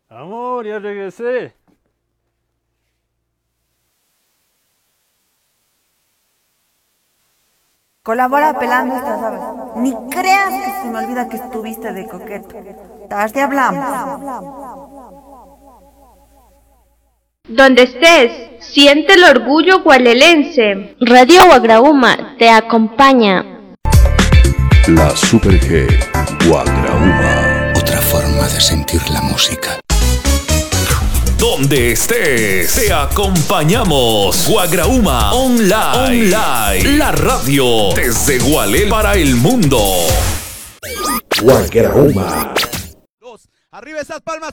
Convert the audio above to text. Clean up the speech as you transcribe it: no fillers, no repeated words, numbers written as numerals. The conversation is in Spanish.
Amor, ya regresé. Colabora pelando estas aves. Ni creas que se me olvida que estuviste de coqueto. Tarde hablamos. Donde estés, siente el orgullo gualelense. Radio Guagrauma te acompaña. La Super G Guagrauma. Otra forma de sentir la música. Donde estés, te acompañamos. Guagrauma Online. La radio desde Gualel para el mundo. Guagrauma. Arriba esas palmas.